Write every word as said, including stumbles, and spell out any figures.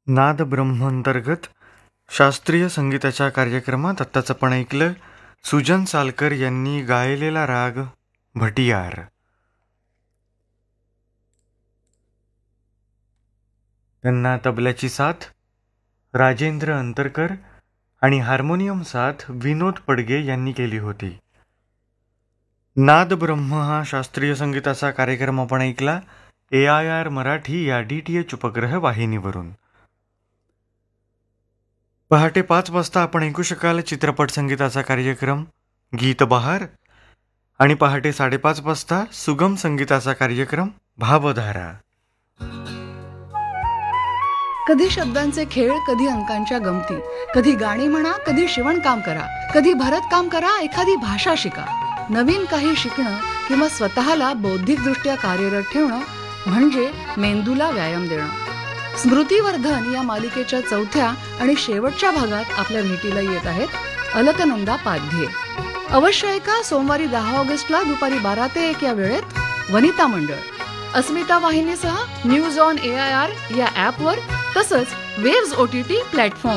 नाद ब्रह्मांतर्गत शास्त्रीय संगीताच्या कार्यक्रमात आत्ताच आपण ऐकलं सुजन सालकर यांनी गायलेला राग भटियार. त्यांना तबल्याची साथ राजेंद्र अंतरकर आणि हार्मोनियम साथ विनोद पडगे यांनी केली होती. नाद ब्रह्म हा शास्त्रीय संगीताचा कार्यक्रम आपण ऐकला ए आय आर मराठी या डी टी एच उपग्रह वाहिनीवरून. पहाटे पाच वाजता आपण ऐकू शकाल चित्रपट संगीताचा कार्यक्रम गीत बहार आणि पहाटे साडेपाच वाजता सुगम संगीताचा कार्यक्रम भावधारा. कधी शब्दांचे खेळ, कधी अंकांच्या गमती, कधी गाणी म्हणा, कधी शिवणकाम करा, कधी भरतकाम करा, एखादी भाषा शिका. नवीन काही शिकणं किंवा स्वतःला बौद्धिकदृष्ट्या कार्यरत ठेवणं म्हणजे मेंदूला व्यायाम देणं. स्मृतिवर्धन या मालिकेच्या चौथ्या आणि शेवटच्या भागात आपल्या भेटीला येत आहेत अलकनंदा पाध्ये. अवश्य ऐका सोमवारी दहा ऑगस्टला दुपारी बारा ते एक या वेळेत वनिता मंडळ. अस्मिता वाहिनीसह news on A I R या ॲपवर तसंच waves O T T platform